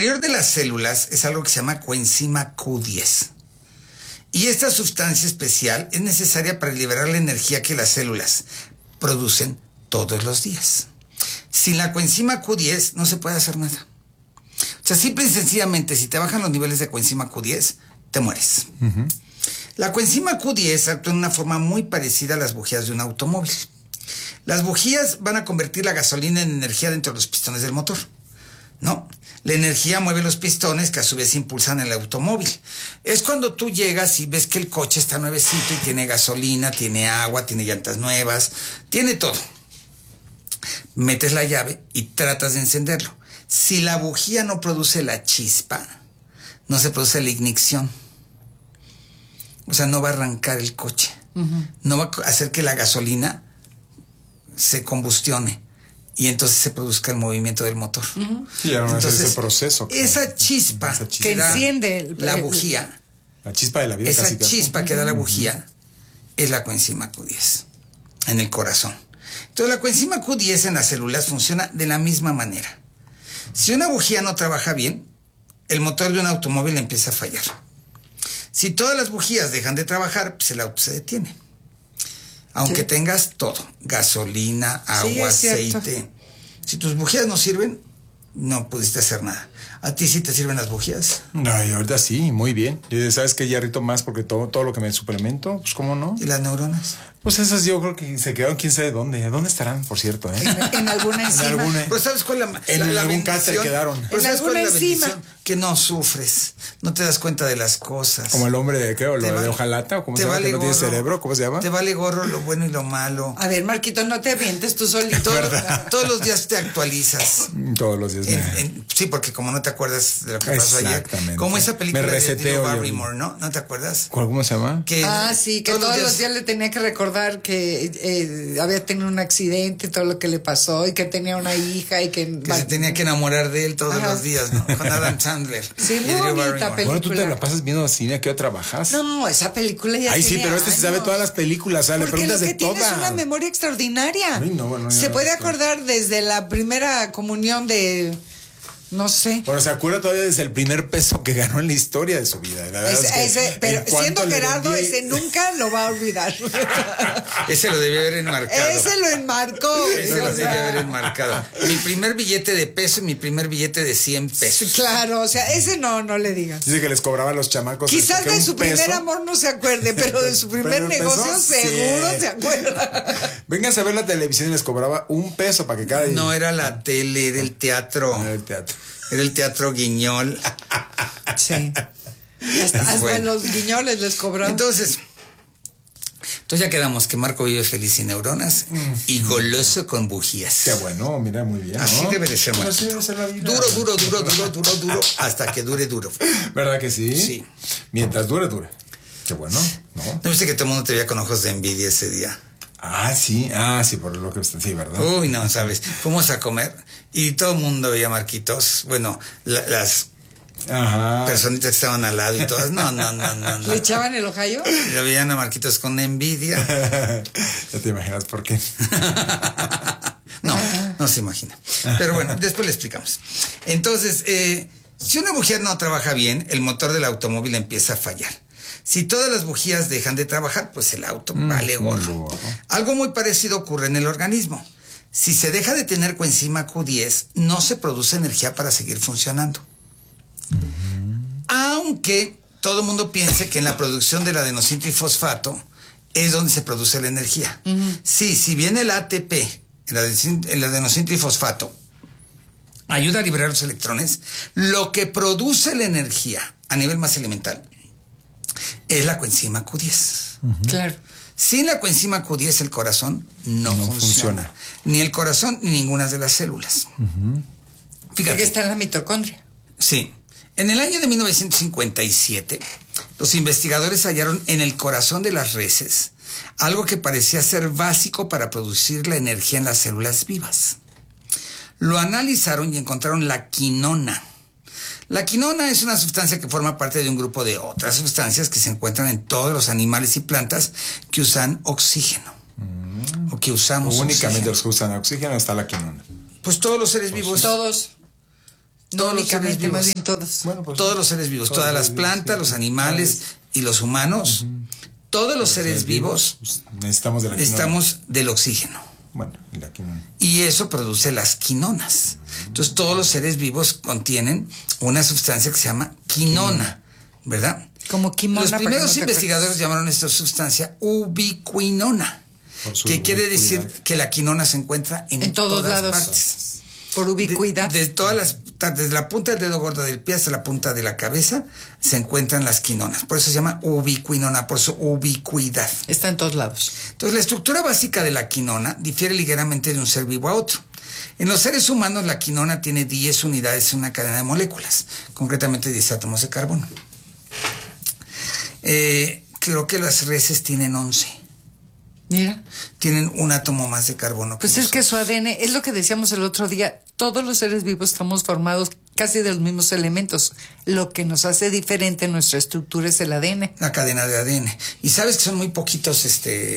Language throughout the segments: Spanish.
interior de las células es algo que se llama coenzima Q10. Y esta sustancia especial es necesaria para liberar la energía que las células producen todos los días. Sin la coenzima Q10 no se puede hacer nada. O sea, simple y sencillamente, si te bajan los niveles de coenzima Q10, te mueres. La coenzima Q10 actúa de una forma muy parecida a las bujías de un automóvil. Las bujías van a convertir la gasolina en energía dentro de los pistones del motor, ¿no? La energía mueve los pistones que a su vez impulsan el automóvil. Es cuando tú llegas y ves que el coche está nuevecito y tiene gasolina, tiene agua, tiene llantas nuevas, tiene todo. Metes la llave y tratas de encenderlo. Si la bujía no produce la chispa, no se produce la ignición. O sea, no va a arrancar el coche. No va a hacer que la gasolina se combustione y entonces se produzca el movimiento del motor. Sí, entonces ese proceso. Esa chispa que enciende la bujía. La chispa de la vida. Esa chispa que da la bujía es la coenzima Q10 en el corazón. Entonces la coenzima Q10 en las células funciona de la misma manera. Si una bujía no trabaja bien, el motor de un automóvil empieza a fallar. Si todas las bujías dejan de trabajar, pues el auto se detiene. Aunque tengas todo, gasolina, agua, aceite. Si tus bujías no sirven, no pudiste hacer nada. ¿A ti sí te sirven las bujías? Ay, ahorita sí, muy bien. ¿Sabes qué? Ya rito más porque todo lo que me suplemento, pues cómo no. ¿Y las neuronas? Pues esas yo creo que se quedaron quién sabe dónde. ¿Dónde estarán, por cierto? En alguna enzima. Pues ¿sabes cuál es en algún cáncer quedaron. Pues ¿sabes cuál es la bendición? Que no sufres, no te das cuenta de las cosas. Como el hombre de, creo, lo de hojalata, o cómo se llama, que no tiene cerebro, ¿cómo se llama? Te vale gorro lo bueno y lo malo. A ver, Marquito, no te avientes tú solito. Todos los días te actualizas. Todos los días. Sí, porque como no te acuerdas de lo que pasó ayer. Como esa película de Drew Barrymore, ¿no? ¿No te acuerdas? ¿Cómo se llama? Sí, que todos los días le tenía que recordar que había tenido un accidente, todo lo que le pasó, y que tenía una hija y que se tenía que enamorar de él todos los días, ¿no? Con Adam Sandler. Sí, muy bonita película. Bueno, tú te la pasas viendo cine, ¿a qué hora trabajas? No, esa película ya sí, pero se sabe todas las películas, le preguntas de todas. Porque tienes una memoria extraordinaria. Ay, no, bueno, se puede acordar desde la primera comunión de... No sé. Bueno, se acuerda todavía desde el primer peso que ganó en la historia de su vida. La verdad pero siendo Gerardo, ese nunca lo va a olvidar. Ese lo debió haber enmarcado. Ese lo enmarcó. Ese lo debió haber enmarcado. Mi primer billete de peso y mi primer billete de 100 pesos. Claro, o sea, ese no le digas. Dice que les cobraba a los chamacos. Quizás de su primer amor no se acuerde, pero de su primer negocio seguro se acuerda. Vengan a ver la televisión y les cobraba $1 para que cada día. No era la tele, era el teatro. Era el teatro. Era el teatro Guiñol. Sí. Hasta los guiñoles les cobraron. Entonces ya quedamos que Marco vive feliz sin neuronas y goloso con bujías. Qué bueno, mira, muy bien. Así debe de ser, Marco. Duro, hasta que dure duro. ¿Verdad que sí? Sí. Mientras dure. Qué bueno, ¿no? ¿No viste que todo el mundo te veía con ojos de envidia ese día? Sí, por lo que sí, ¿verdad? Uy, no, sabes, fuimos a comer y todo el mundo veía a Marquitos, bueno, las personitas que estaban al lado y todas, no. ¿Le echaban el ojallo? Lo veían a Marquitos con envidia. Ya te imaginas por qué. No se imagina. Pero bueno, después le explicamos. Entonces, si una bujía no trabaja bien, el motor del automóvil empieza a fallar. Si todas las bujías dejan de trabajar, pues el auto vale gorro. Algo muy parecido ocurre en el organismo. Si se deja de tener coenzima Q10, no se produce energía para seguir funcionando. Aunque todo el mundo piense que en la producción del adenosintrifosfato es donde se produce la energía. Sí, si bien el ATP, el adenosintrifosfato, ayuda a liberar los electrones, lo que produce la energía a nivel más elemental es la coenzima Q10. Claro. Sin la coenzima Q10 el corazón no funciona. Ni el corazón ni ninguna de las células. Fíjate que está en la mitocondria. Sí. En el año de 1957, los investigadores hallaron en el corazón de las reses algo que parecía ser básico para producir la energía en las células vivas. Lo analizaron y encontraron la quinona. La quinona es una sustancia que forma parte de un grupo de otras sustancias que se encuentran en todos los animales y plantas que usan oxígeno. O que usamos únicamente oxígeno. Los que usan oxígeno está la quinona. Pues todos los seres vivos. Todos. No Todos los únicamente, seres vivos. más bien todos. Bueno, pues, Todos los seres vivos, todos todas los las seres plantas, vivos, los animales y los humanos, todos los seres vivos pues, necesitamos de la quinoa. necesitamos del oxígeno. Bueno, y la quinoa. Y eso produce las quinonas. Entonces todos los seres vivos contienen una sustancia que se llama quinona, ¿verdad? Como quimona. Los para que primeros no te investigadores llamaron esta sustancia ubiquinona, Por su que quiere ubicuidad. decir que la quinona se encuentra en todos todas lados. partes. Por ubicuidad. Desde la punta del dedo gordo del pie hasta la punta de la cabeza se encuentran las quinonas. Por eso se llama ubiquinona, por su ubicuidad. Está en todos lados. Entonces, la estructura básica de la quinona difiere ligeramente de un ser vivo a otro. En los seres humanos, la quinona tiene 10 unidades en una cadena de moléculas, concretamente 10 átomos de carbono. Creo que las reses tienen 11. Mira. Tienen un átomo más de carbono. Pues es que su ADN, es lo que decíamos el otro día, todos los seres vivos estamos formados casi de los mismos elementos. Lo que nos hace diferente en nuestra estructura es el ADN. La cadena de ADN. Y sabes que son muy poquitos,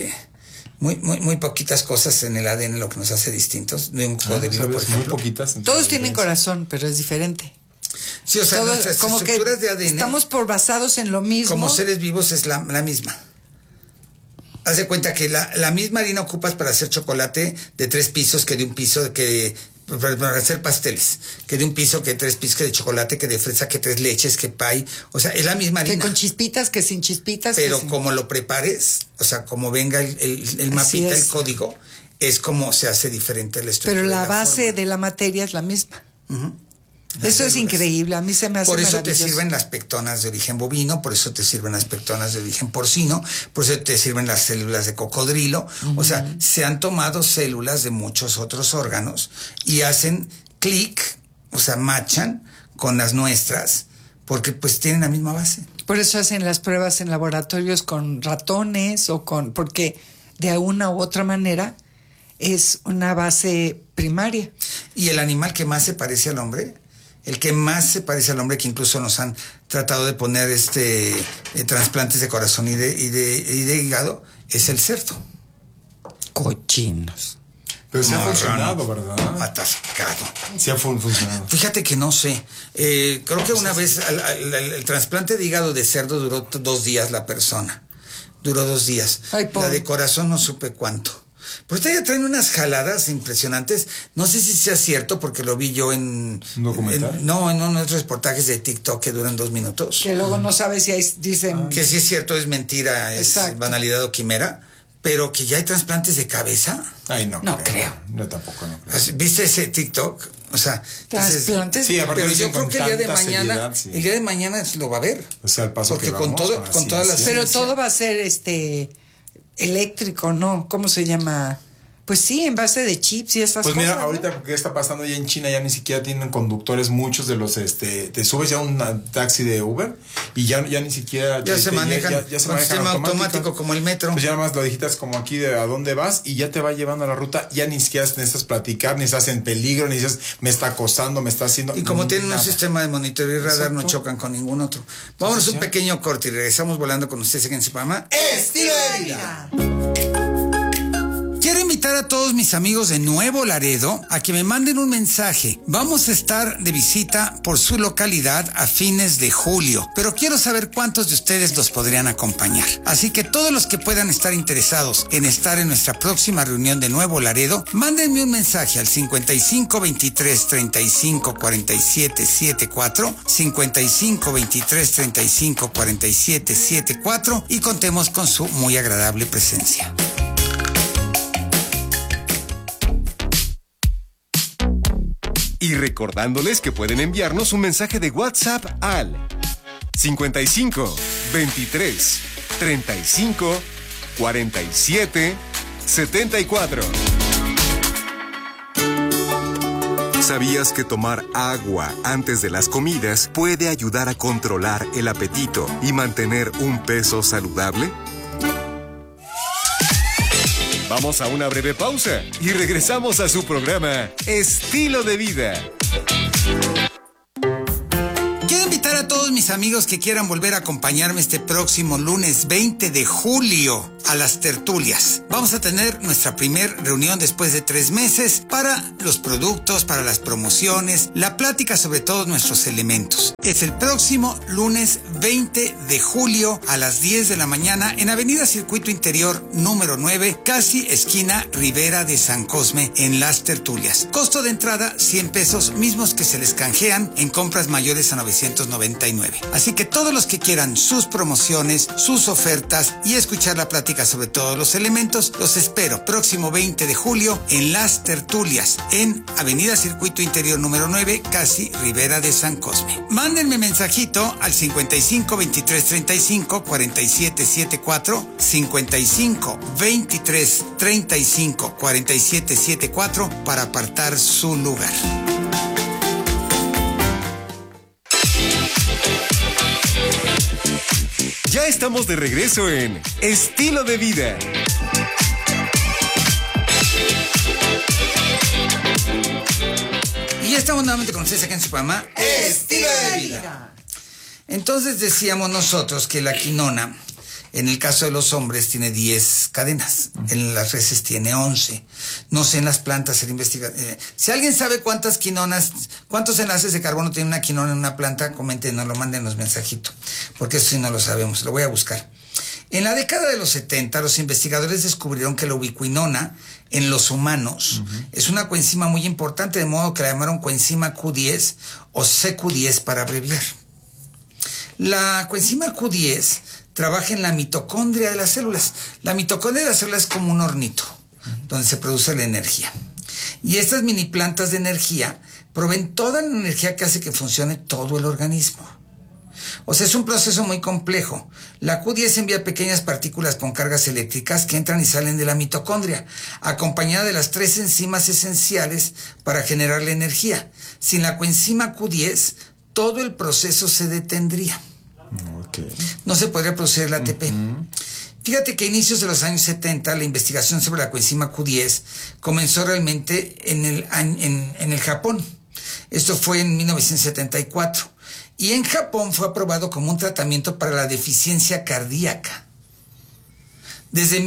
muy poquitas cosas en el ADN lo que nos hace distintos de un cocodrilo, por ¿sabes? Muy ejemplo. poquitas. Todos tienen corazón, pero es diferente. Sí, o sea, Todos, nuestras como que estructuras de ADN estamos basados en lo mismo. como seres vivos es la misma. Haz de cuenta que la misma harina ocupas para hacer chocolate de 3 pisos que de un piso para hacer pasteles, que de un piso, que 3 pisos, que de chocolate, que de fresa, que 3 leches, que pie. O sea, es la misma Que harina. con chispitas, que sin chispitas. Pero que sin... como lo prepares, o sea, como venga el mapita, el código, es como se hace diferente la estructura. Pero la y base forma. de la materia es la misma. Ujú. Eso es increíble, a mí se me hace Por eso te maravilloso. sirven las pectonas de origen bovino, por eso te sirven las pectonas de origen porcino, por eso te sirven las células de cocodrilo. O sea, se han tomado células de muchos otros órganos y hacen clic, o sea, machan con las nuestras, porque pues tienen la misma base. Por eso hacen las pruebas en laboratorios con ratones porque de una u otra manera es una base primaria. Y el animal que más se parece al hombre, el que más se parece al hombre, que incluso nos han tratado de poner trasplantes de corazón y de hígado, es el cerdo. Cochinos. Pero sí ha Marrano. funcionado, ¿verdad? Atascado. Sí ha funcionado. Fíjate que no sé. Creo que una vez el trasplante de hígado de cerdo duró 2 días la persona. Duró 2 días. Ay, pobre. La de corazón no supe cuánto. Pero ustedes ya traen unas jaladas impresionantes. No sé si sea cierto porque lo vi yo en... ¿Un documental? en unos reportajes de TikTok que duran 2 minutos. Que luego no sabes si hay, dicen... Que si es cierto, es mentira, es Exacto. banalidad o quimera. Pero que ya hay trasplantes de cabeza. Ay, no creo. Yo tampoco no creo. ¿Viste ese TikTok? O sea, Trasplantes. Sí, aparte pero lo yo dicen creo con que el día de tanta mañana, seriedad, sí. el día de mañana lo va a ver. O sea, el paso porque que con vamos, todo, la con todas las ciencia. Pero todo va a ser eléctrico, ¿no? ¿Cómo se llama? Pues sí, en base de chips y esas Pues cosas. mira, ¿no? ahorita que está pasando ya en China, ya ni siquiera tienen conductores, muchos de los, te subes ya a un taxi de Uber y ya ni siquiera... Ya se manejan ya se con manejan sistema automático como el metro. Pues ya nada más lo digitas como aquí de a dónde vas y ya te va llevando a la ruta, ya ni siquiera necesitas platicar, ni estás en peligro, ni dices, me está acosando, me está haciendo... Y como tienen un nada. sistema de monitoreo y radar, no Exacto. chocan con ningún otro. Vámonos Sí, un sí. pequeño corte y regresamos volando con ustedes en su programa Estilo de Vida. Quiero invitar a todos mis amigos de Nuevo Laredo a que me manden un mensaje. Vamos a estar de visita por su localidad a fines de julio, pero quiero saber cuántos de ustedes los podrían acompañar. Así que todos los que puedan estar interesados en estar en nuestra próxima reunión de Nuevo Laredo, mándenme un mensaje al 55 23 35 47 74, 55 23 35 47 74 y contemos con su muy agradable presencia. Y recordándoles que pueden enviarnos un mensaje de WhatsApp al 55 23 35 47 74. ¿Sabías que tomar agua antes de las comidas puede ayudar a controlar el apetito y mantener un peso saludable? Vamos a una breve pausa y regresamos a su programa Estilo de Vida. Quiero invitar a todos mis amigos que quieran volver a acompañarme este próximo lunes 20 de julio a las tertulias. Vamos a tener nuestra primer reunión después de 3 meses para los productos, para las promociones, la plática sobre todos nuestros elementos. Es el próximo lunes 20 de julio a las 10 de la mañana en Avenida Circuito Interior número 9, casi esquina Rivera de San Cosme, en las tertulias. Costo de entrada 100 pesos, mismos que se les canjean en compras mayores a 999. Así que todos los que quieran sus promociones, sus ofertas y escuchar la plática sobre todos los elementos, los espero próximo 20 de julio en las tertulias en Avenida Circuito Interior número 9, casi Rivera de San Cosme. Mándenme mensajito al 55 23 35 47 74, 55 23 35 47 74 para apartar su lugar. Ya estamos de regreso en Estilo de Vida. Y ya estamos nuevamente con ustedes aquí en su programa Estilo de Vida. Entonces decíamos nosotros que la quinona, en el caso de los hombres, tiene 10 cadenas. En las reses tiene 11. No sé en las plantas, el investiga. Si alguien sabe cuántas quinonas, cuántos enlaces de carbono tiene una quinona en una planta, comenten, nos lo manden los mensajitos. Porque eso sí no lo sabemos, lo voy a buscar. En la década de los 70, los investigadores descubrieron que la ubiquinona en los humanos es una coenzima muy importante, de modo que la llamaron coenzima Q10 o CQ10 para abreviar. La coenzima Q10 trabaja en la mitocondria de las células. La mitocondria de las células es como un hornito, donde se produce la energía. Y estas mini plantas de energía proveen toda la energía que hace que funcione todo el organismo. O sea, es un proceso muy complejo. La Q10 envía pequeñas partículas con cargas eléctricas que entran y salen de la mitocondria, acompañada de las 3 enzimas esenciales para generar la energía. Sin la coenzima Q10, todo el proceso se detendría. Okay. No se podría producir el ATP. Fíjate que a inicios de los años 70 la investigación sobre la coenzima Q10 comenzó realmente en el Japón. Esto fue en 1974. Y en Japón fue aprobado como un tratamiento para la deficiencia cardíaca. Desde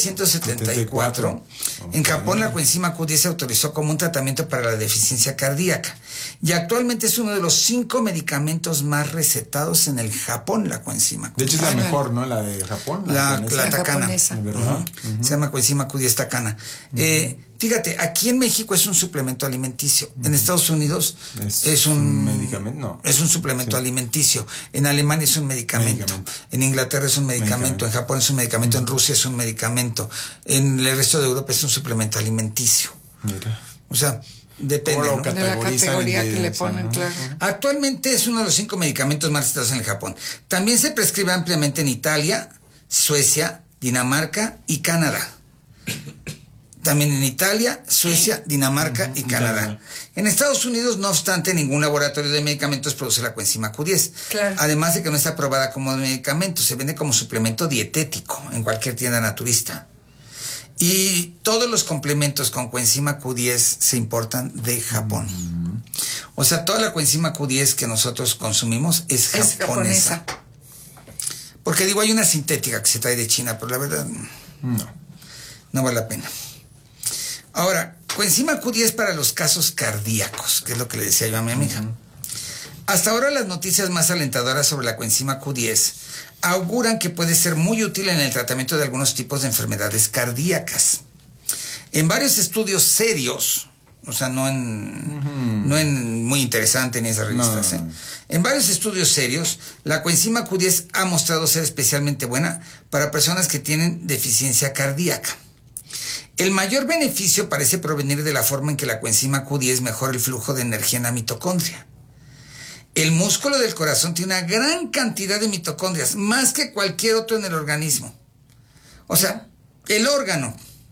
1974, en Japón la coenzima Q10 se autorizó como un tratamiento para la deficiencia cardíaca. Y actualmente es uno de los 5 medicamentos más recetados en el Japón, la coenzima Q10. De hecho es la mejor, ¿no? La de Japón. La Takana. ¿Verdad? Se llama coenzima Q10 Takana. Fíjate, aquí en México es un suplemento alimenticio. En Estados Unidos es un medicamento. No. Es un suplemento alimenticio. En Alemania es un medicamento. En Inglaterra es un medicamento. En Japón es un medicamento. En Rusia es un medicamento. En el resto de Europa es un suplemento alimenticio. Mira. O sea, depende, ¿no? De la categoría que le ponen, claro. Actualmente es uno de los 5 medicamentos más recetados en el Japón. También se prescribe ampliamente en Italia, Suecia, Dinamarca y Canadá. También en Italia, Suecia, Dinamarca y Canadá. En Estados Unidos, no obstante, ningún laboratorio de medicamentos produce la coenzima Q10. Claro. Además de que no está aprobada como medicamento, se vende como suplemento dietético en cualquier tienda naturista. Y todos los complementos con coenzima Q10 se importan de Japón. O sea, toda la coenzima Q10 que nosotros consumimos es japonesa. Porque digo, hay una sintética que se trae de China, pero la verdad no vale la pena. Ahora, coenzima Q10 para los casos cardíacos, que es lo que le decía yo a mi amiga. Hasta ahora las noticias más alentadoras sobre la coenzima Q10 auguran que puede ser muy útil en el tratamiento de algunos tipos de enfermedades cardíacas. En varios estudios serios, o sea, no en muy interesante ni esas revistas, en varios estudios serios, la coenzima Q10 ha mostrado ser especialmente buena para personas que tienen deficiencia cardíaca. El mayor beneficio parece provenir de la forma en que la coenzima Q10 mejora el flujo de energía en la mitocondria. El músculo del corazón tiene una gran cantidad de mitocondrias, más que cualquier otro en el organismo. O sea, el órgano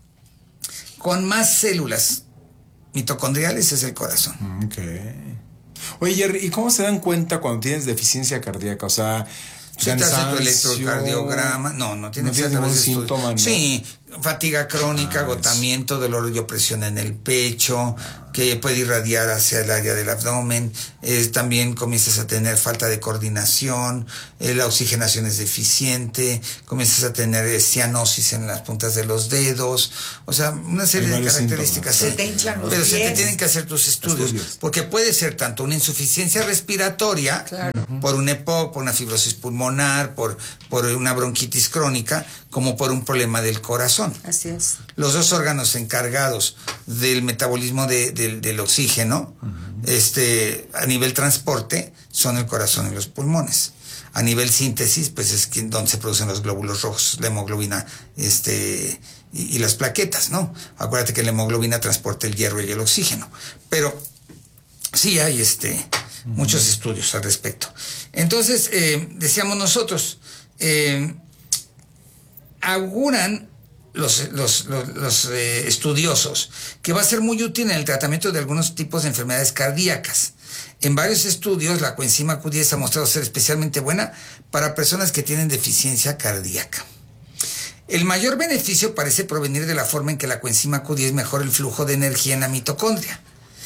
con más células mitocondriales es el corazón. Okay. Oye, Jerry, ¿y cómo se dan cuenta cuando tienes deficiencia cardíaca? O sea, se te hace tu electrocardiograma. No tienes ningún síntoma, ¿no? Sí, fatiga crónica, agotamiento, dolor y opresión en el pecho, que puede irradiar hacia el área del abdomen. También comienzas a tener falta de coordinación, la oxigenación es deficiente, comienzas a tener cianosis en las puntas de los dedos, o sea, una serie de características. Se te hinchan los Pero se te pies. tienen que hacer tus estudios, porque puede ser tanto una insuficiencia respiratoria, por un EPOC, por una fibrosis pulmonar, por una bronquitis crónica, como por un problema del corazón. Así es. Los dos órganos encargados del metabolismo del oxígeno, a nivel transporte, son el corazón y los pulmones. A nivel síntesis, pues es donde se producen los glóbulos rojos, la hemoglobina, y las plaquetas, ¿no? Acuérdate que la hemoglobina transporta el hierro y el oxígeno. Pero sí hay muchos estudios al respecto. Entonces, decíamos nosotros, auguran los estudiosos que va a ser muy útil en el tratamiento de algunos tipos de enfermedades cardíacas. En varios estudios, la coenzima Q10 ha mostrado ser especialmente buena para personas que tienen deficiencia cardíaca. El mayor beneficio parece provenir de la forma en que la coenzima Q10 mejora el flujo de energía en la mitocondria.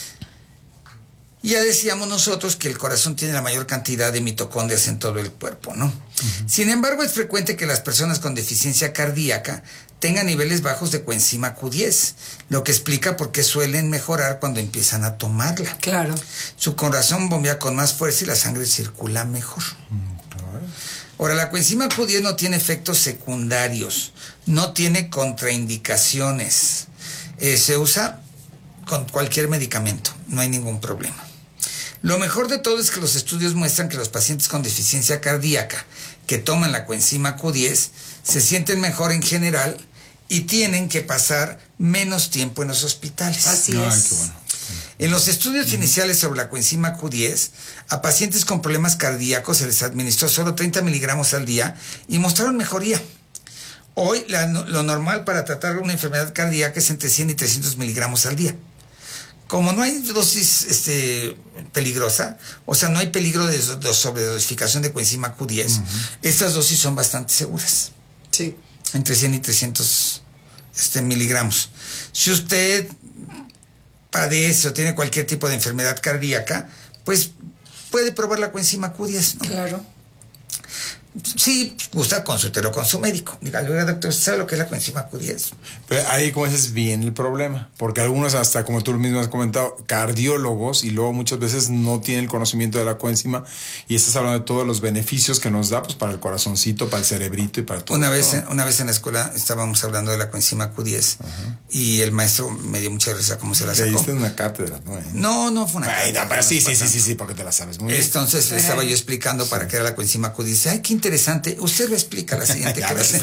Ya decíamos nosotros que el corazón tiene la mayor cantidad de mitocondrias en todo el cuerpo, ¿no? Sin embargo, es frecuente que las personas con deficiencia cardíaca tengan niveles bajos de coenzima Q10, lo que explica por qué suelen mejorar cuando empiezan a tomarla. Claro. Su corazón bombea con más fuerza y la sangre circula mejor. Ahora, la coenzima Q10 no tiene efectos secundarios, no tiene contraindicaciones. Se usa con cualquier medicamento, no hay ningún problema. Lo mejor de todo es que los estudios muestran que los pacientes con deficiencia cardíaca que toman la coenzima Q10 se sienten mejor en general y tienen que pasar menos tiempo en los hospitales. Así es. Qué bueno. En los estudios iniciales sobre la coenzima Q10, a pacientes con problemas cardíacos se les administró solo 30 miligramos al día y mostraron mejoría. Hoy lo normal para tratar una enfermedad cardíaca es entre 100 y 300 miligramos al día. Como no hay dosis peligrosa, o sea, no hay peligro de sobredosificación de coenzima Q10, estas dosis son bastante seguras. Sí. Entre 100 y 300 miligramos. Si usted padece o tiene cualquier tipo de enfermedad cardíaca, pues puede probar la coenzima Q10, ¿no? Claro. Sí, gusta, consúltelo con su médico. Dígale, oiga, doctor, ¿sabe lo que es la coenzima Q10? Pero ahí, como dices, viene el problema. Porque algunos, hasta como tú mismo has comentado, cardiólogos, y luego muchas veces no tienen el conocimiento de la coenzima, y estás hablando de todos los beneficios que nos da, pues, para el corazoncito, para el cerebrito y para todo. Una vez en la escuela estábamos hablando de la coenzima Q10, y el maestro me dio mucha risa cómo se la Te sacó. diste una cátedra, ¿no? No fue una Ay, cátedra. no, pero sí, porque te la sabes muy bien. Entonces le estaba yo explicando para qué era la coenzima Q10. Dice, ay, qué interesante. Usted lo explica la siguiente clase.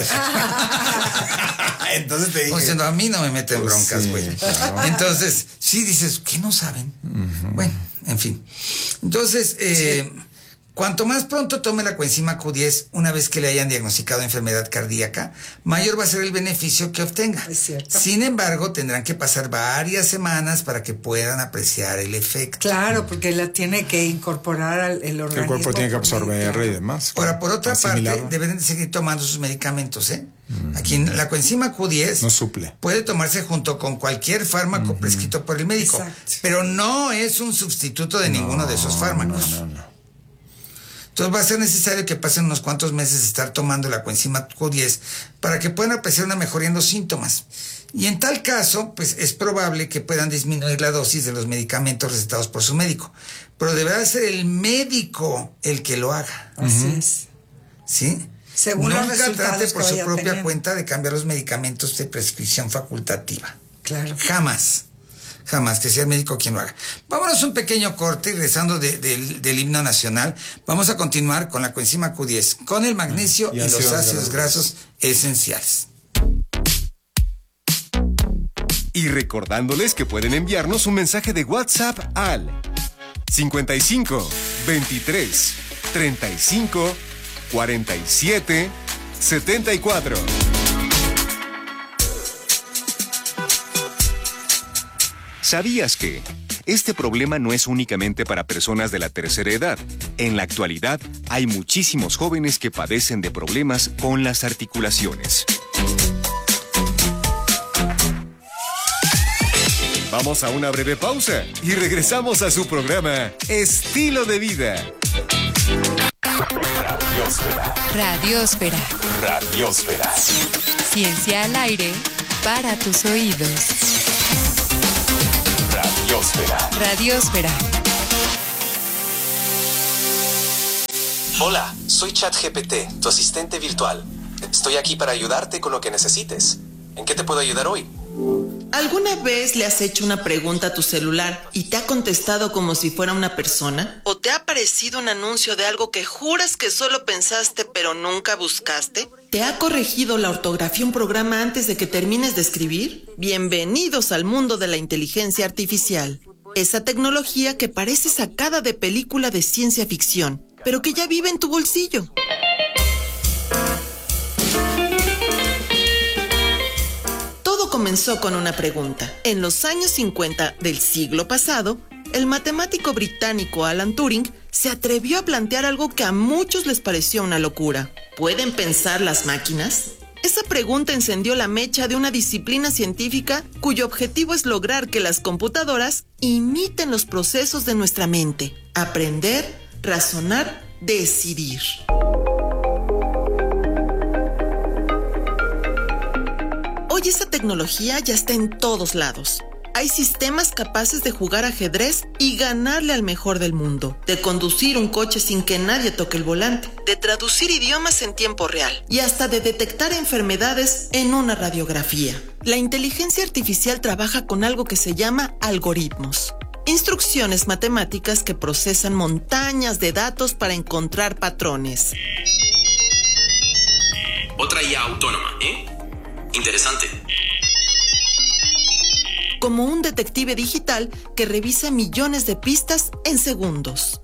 Entonces te dije. Pues no, a mí no me meten broncas, sí, güey. claro. Entonces, sí dices, ¿qué no saben? Bueno, en fin. Entonces, cuanto más pronto tome la coenzima Q10, una vez que le hayan diagnosticado enfermedad cardíaca, mayor va a ser el beneficio que obtenga. Es cierto. Sin embargo, tendrán que pasar varias semanas para que puedan apreciar el efecto. Claro, porque la tiene que incorporar al el organismo. El cuerpo tiene que absorberla Claro. y demás. Ahora, por otra parte, asimilarla. deben de seguir tomando sus medicamentos, ¿eh? Aquí en la coenzima Q10 No suple. puede tomarse junto con cualquier fármaco prescrito por el médico, Exacto. pero no es un sustituto de ninguno de esos fármacos. No. Entonces va a ser necesario que pasen unos cuantos meses de estar tomando la coenzima Q10 para que puedan apreciar una mejoría en los síntomas. Y en tal caso, pues es probable que puedan disminuir la dosis de los medicamentos recetados por su médico. Pero deberá ser el médico el que lo haga. Así es. ¿Sí? Según los Nunca resultados trate por que su vaya propia teniendo. cuenta de cambiar los medicamentos de prescripción facultativa. Claro. Jamás que sea el médico quien lo haga. Vámonos un pequeño corte, regresando del himno nacional. Vamos a continuar con la coenzima Q10, con el magnesio y los ácidos grasos esenciales. Y recordándoles que pueden enviarnos un mensaje de WhatsApp al 55 23 35 47 74. ¿Sabías que este problema no es únicamente para personas de la tercera edad? En la actualidad, hay muchísimos jóvenes que padecen de problemas con las articulaciones. Vamos a una breve pausa y regresamos a su programa Estilo de Vida. Radiosfera. Radiosfera. Ciencia al aire para tus oídos. Radiosfera. Radiosfera. Hola, soy ChatGPT, tu asistente virtual. Estoy aquí para ayudarte con lo que necesites. ¿En qué te puedo ayudar hoy? ¿Alguna vez le has hecho una pregunta a tu celular y te ha contestado como si fuera una persona? ¿O te ha aparecido un anuncio de algo que juras que solo pensaste pero nunca buscaste? ¿Te ha corregido la ortografía un programa antes de que termines de escribir? Bienvenidos al mundo de la inteligencia artificial. Esa tecnología que parece sacada de película de ciencia ficción, pero que ya vive en tu bolsillo. Comenzó con una pregunta. En los años 50 del siglo pasado, el matemático británico Alan Turing se atrevió a plantear algo que a muchos les pareció una locura. ¿Pueden pensar las máquinas? Esa pregunta encendió la mecha de una disciplina científica cuyo objetivo es lograr que las computadoras imiten los procesos de nuestra mente. Aprender, razonar, decidir. Hoy esa tecnología ya está en todos lados. Hay sistemas capaces de jugar ajedrez y ganarle al mejor del mundo, de conducir un coche sin que nadie toque el volante, de traducir idiomas en tiempo real y hasta de detectar enfermedades en una radiografía. La inteligencia artificial trabaja con algo que se llama algoritmos. Instrucciones matemáticas que procesan montañas de datos para encontrar patrones. Otra IA autónoma, Interesante. Como un detective digital que revisa millones de pistas en segundos.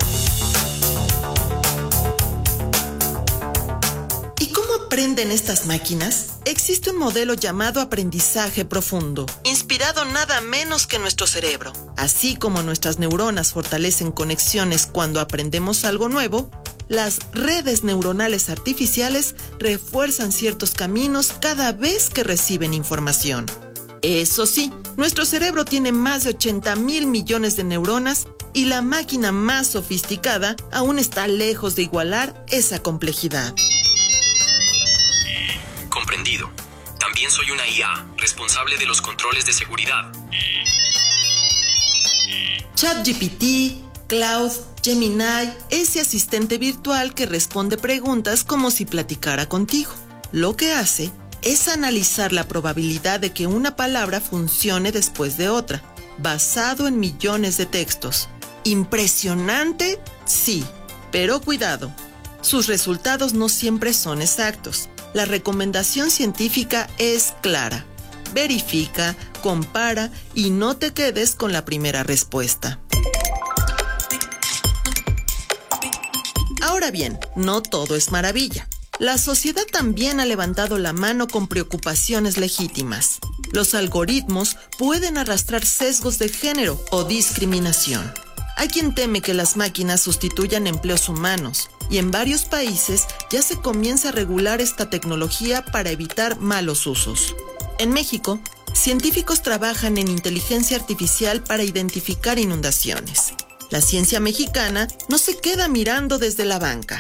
¿Y cómo aprenden estas máquinas? Existe un modelo llamado aprendizaje profundo, inspirado nada menos que en nuestro cerebro. Así como nuestras neuronas fortalecen conexiones cuando aprendemos algo nuevo, las redes neuronales artificiales refuerzan ciertos caminos cada vez que reciben información. Eso sí, nuestro cerebro tiene más de 80,000 millones de neuronas y la máquina más sofisticada aún está lejos de igualar esa complejidad. Comprendido. También soy una IA, responsable de los controles de seguridad. ChatGPT, Cloud, Gemini, ese asistente virtual que responde preguntas como si platicara contigo. Lo que hace es analizar la probabilidad de que una palabra funcione después de otra, basado en millones de textos. ¿Impresionante? Sí, pero cuidado. Sus resultados no siempre son exactos. La recomendación científica es clara. Verifica, compara y no te quedes con la primera respuesta. Ahora bien, no todo es maravilla. La sociedad también ha levantado la mano con preocupaciones legítimas. Los algoritmos pueden arrastrar sesgos de género o discriminación. Hay quien teme que las máquinas sustituyan empleos humanos, y en varios países ya se comienza a regular esta tecnología para evitar malos usos. En México, científicos trabajan en inteligencia artificial para identificar inundaciones. La ciencia mexicana no se queda mirando desde la banca.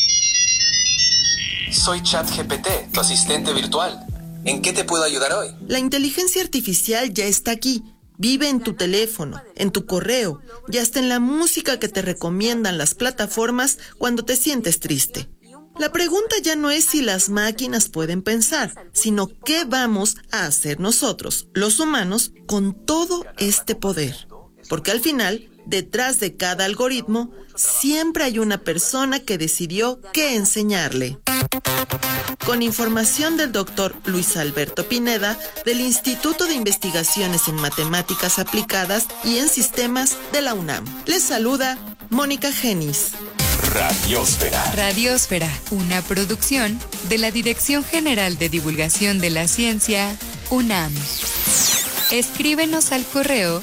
Soy ChatGPT, tu asistente virtual. ¿En qué te puedo ayudar hoy? La inteligencia artificial ya está aquí. Vive en tu teléfono, en tu correo y hasta en la música que te recomiendan las plataformas cuando te sientes triste. La pregunta ya no es si las máquinas pueden pensar, sino qué vamos a hacer nosotros, los humanos, con todo este poder. Porque al final, detrás de cada algoritmo, siempre hay una persona que decidió qué enseñarle. Con información del Dr. Luis Alberto Pineda, del Instituto de Investigaciones en Matemáticas Aplicadas y en Sistemas de la UNAM. Les saluda Mónica Genis. Radiosfera. Radiosfera, una producción de la Dirección General de Divulgación de la Ciencia, UNAM. Escríbenos al correo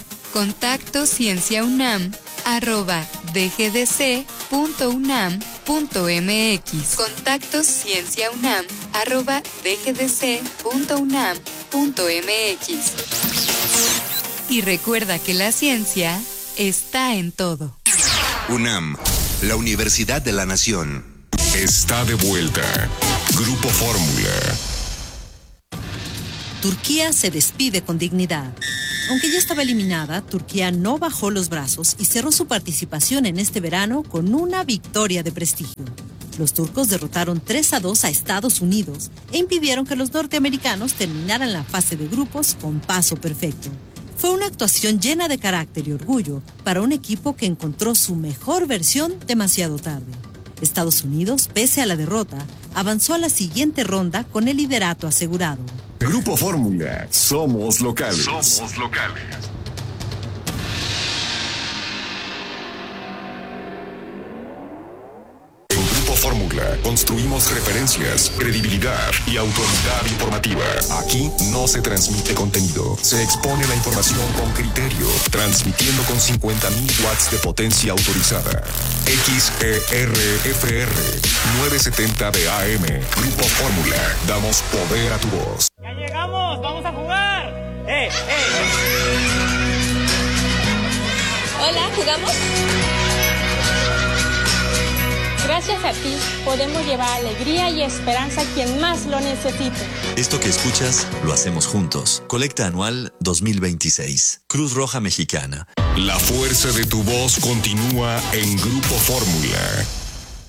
contactoscienciaunam@dgdc.unam.mx. contactoscienciaunam@dgdc.unam.mx. Y recuerda que la ciencia está en todo. UNAM, la Universidad de la Nación. Está de vuelta. Grupo Fórmula. Turquía se despide con dignidad. Aunque ya estaba eliminada, Turquía no bajó los brazos y cerró su participación en este verano con una victoria de prestigio. Los turcos derrotaron 3-2 a Estados Unidos e impidieron que los norteamericanos terminaran la fase de grupos con paso perfecto. Fue una actuación llena de carácter y orgullo para un equipo que encontró su mejor versión demasiado tarde. Estados Unidos, pese a la derrota, avanzó a la siguiente ronda con el liderato asegurado. Grupo Fórmula, somos locales. Somos locales. Fórmula, construimos referencias, credibilidad y autoridad informativa. Aquí no se transmite contenido, se expone la información con criterio, transmitiendo con 50.000 watts de potencia autorizada. XERFR 970 de AM. Grupo Fórmula, damos poder a tu voz. ¡Ya llegamos! ¡Vamos a jugar! Hola, ¿jugamos? Gracias a ti, podemos llevar alegría y esperanza a quien más lo necesite. Esto que escuchas, lo hacemos juntos. Colecta anual 2026. Cruz Roja Mexicana. La fuerza de tu voz continúa en Grupo Fórmula.